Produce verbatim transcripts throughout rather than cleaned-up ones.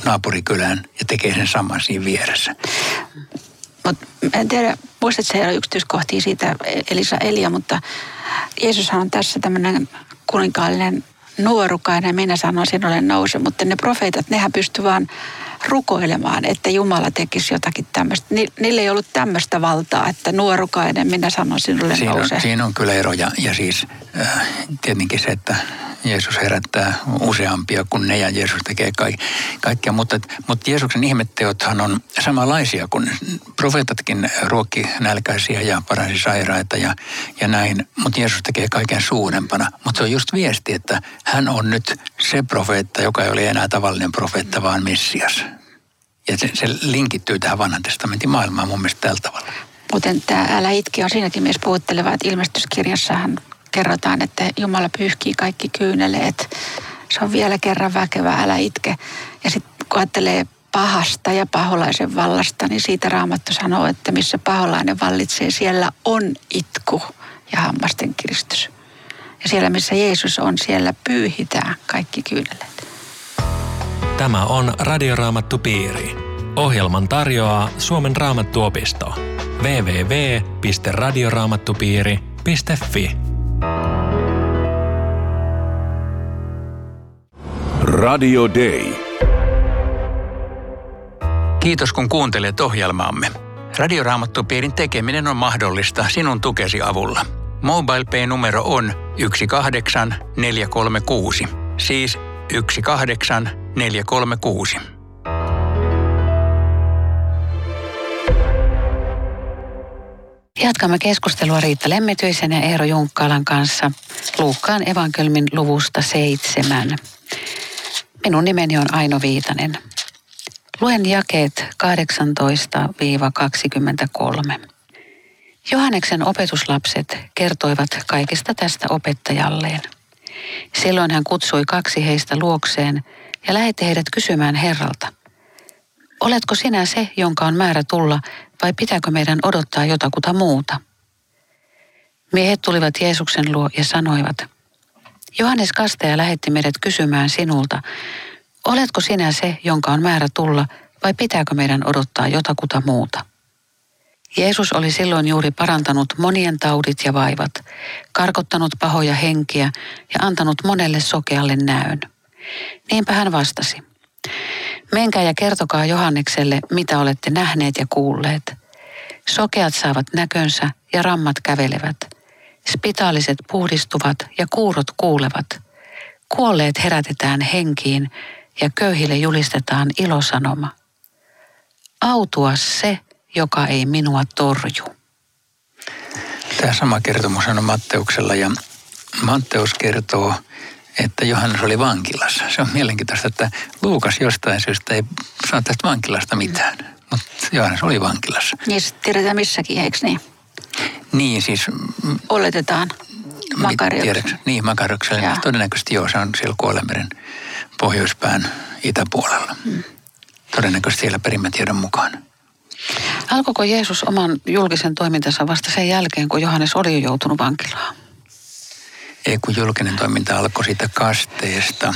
naapurikylään ja tekee sen saman siinä vieressä. Mutta en tiedä, muistatko se yksityiskohtia siitä Elisa Elia, mutta Jeesushan on tässä tämmöinen kuninkaallinen nuorukainen, minä sanon sinulle nouse, mutta ne profeetat, nehän pysty vaan rukoilemaan, että Jumala tekisi jotakin tämmöistä. Ni, niillä ei ollut tämmöistä valtaa, että nuorukainen, minä sanon sinulle siinä nouse. On, siinä on kyllä ero ja, ja siis äh, tietenkin se, että Jeesus herättää useampia kuin ne ja Jeesus tekee kaik, kaikkea, mutta, mutta Jeesuksen ihmetteothan on samanlaisia kuin profeetatkin ruokki nälkäisiä ja paransi sairaita ja, ja näin, mutta Jeesus tekee kaiken suurempana. Mutta se on just viesti, että hän on nyt se profeetta, joka ei ole enää tavallinen profeetta, vaan Messias. Ja se, se linkittyy tähän vanhan testamentin maailmaan mun mielestä tällä tavalla. Muuten tämä Älä itke on siinäkin mielessä puhutteleva, että ilmestyskirjassahan kerrotaan, että Jumala pyyhkii kaikki kyyneleet. Se on vielä kerran väkevä, älä itke. Ja sitten kun ajattelee pahasta ja paholaisen vallasta, niin siitä Raamattu sanoo, että missä paholainen vallitsee, siellä on itku ja hammasten kiristys. Ja siellä, missä Jeesus on, siellä pyyhitään kaikki kyyneleet. Tämä on Radioraamattupiiri. Ohjelman tarjoaa Suomen Raamattuopisto. double-u double-u double-u piste radioraamattupiiri piste fi Radio Day. Kiitos kun kuuntelet ohjelmaamme. Radioraamattupiirin tekeminen on mahdollista sinun tukesi avulla. MobilePay-numero on yksi kahdeksan neljä kolme kuusi, siis yksi kahdeksan neljä kolme kuusi. Jatkamme keskustelua Riitta Lemmetyisen ja Eero Junkkalan kanssa Luukkaan evankeliumin luvusta seitsemän. Minun nimeni on Aino Viitanen. Luen jakeet kahdeksantoista kaksikymmentäkolme. Johanneksen opetuslapset kertoivat kaikesta tästä opettajalleen. Silloin hän kutsui kaksi heistä luokseen ja lähetti heidät kysymään Herralta: oletko sinä se, jonka on määrä tulla, vai pitääkö meidän odottaa jotakuta muuta? Miehet tulivat Jeesuksen luo ja sanoivat: Johannes Kastaja lähetti meidät kysymään sinulta, oletko sinä se, jonka on määrä tulla, vai pitääkö meidän odottaa jotakuta muuta? Jeesus oli silloin juuri parantanut monien taudit ja vaivat, karkottanut pahoja henkiä ja antanut monelle sokealle näön. Niinpä hän vastasi: menkää ja kertokaa Johannekselle, mitä olette nähneet ja kuulleet. Sokeat saavat näkönsä ja rammat kävelevät. Spitaaliset puhdistuvat ja kuurot kuulevat. Kuolleet herätetään henkiin ja köyhille julistetaan ilosanoma. Autua se, joka ei minua torju. Tämä sama kertomus on Matteuksella ja Matteus kertoo, että Johannes oli vankilassa. Se on mielenkiintoista, että Luukas jostain syystä ei sano tästä vankilasta mitään, mutta Johannes oli vankilassa. Niin tiedetään missäkin, eikö niin? Niin siis... Oletetaan Makarioksen. Niin, Makarioksen. Todennäköisesti joo, se on siellä Kuolemeren pohjoispään itäpuolella. Hmm. Todennäköisesti siellä perimätiedon mukaan. Alkoiko Jeesus oman julkisen toimintansa vasta sen jälkeen, kun Johannes oli jo joutunut vankilaan? Ei, kun julkinen toiminta alkoi siitä kasteesta,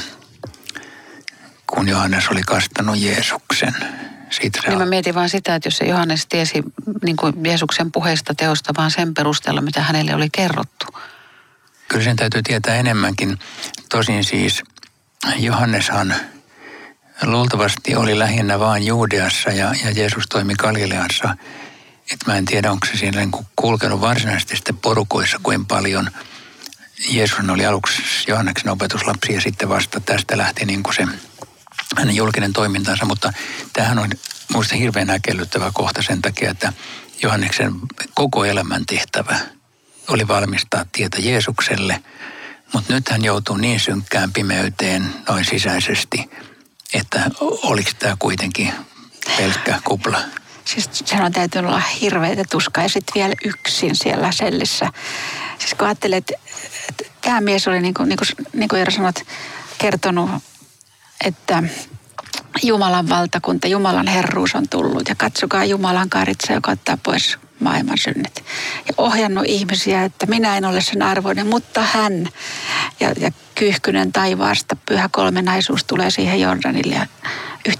kun Johannes oli kastanut Jeesuksen. Siitä niin mä mietin vaan sitä, että jos se Johannes tiesi niin kuin Jeesuksen puheista teosta vaan sen perusteella, mitä hänelle oli kerrottu. Kyllä sen täytyy tietää enemmänkin. Tosin siis Johanneshan luultavasti oli lähinnä vaan Juudeassa ja, ja Jeesus toimi Galileassa. Et mä en tiedä, onko se siinä niin kuin kulkenut varsinaisesti sitten porukoissa kuin paljon. Jeesus oli aluksi Johanneksen opetuslapsi ja sitten vasta tästä lähti niin kuin se hänen julkinen toimintansa. Mutta tämähän on minusta hirveän häkellyttävä kohta sen takia, että Johanneksen koko elämän tehtävä oli valmistaa tietä Jeesukselle. Mutta nyt hän joutuu niin synkkään pimeyteen noin sisäisesti, että oliko tämä kuitenkin pelkkä kupla? Siis sehän on täytynyt olla hirveätä tuskaa ja sitten vielä yksin siellä sellissä. Siis kun ajattelet, että tämä mies oli niin kuin, niin kuin, niin kuin Eero sanot, kertonut, että Jumalan valtakunta, Jumalan herruus on tullut ja katsokaa Jumalan karitsa, joka ottaa pois maailman synnit. Ja ohjannut ihmisiä, että minä en ole sen arvoinen, mutta hän. Ja, ja kyyhkynen taivaasta, pyhä kolmenaisuus tulee siihen Jordanille ja